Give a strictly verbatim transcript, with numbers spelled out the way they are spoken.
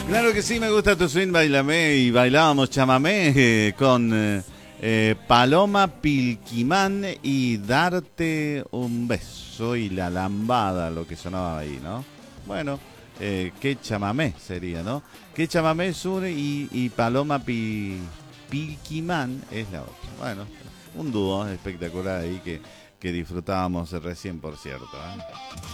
Claro que sí, me gusta tu swing, bailame, y bailábamos chamamé eh, con eh, eh, Paloma Pilquimán y Darte un beso y la lambada, lo que sonaba ahí, ¿no? Bueno, eh, qué chamamé sería, ¿no? Qué chamamé es una y, y Paloma Pi, Pilquimán es la otra. Bueno, un dúo espectacular ahí que, que disfrutábamos recién, por cierto, ¿eh?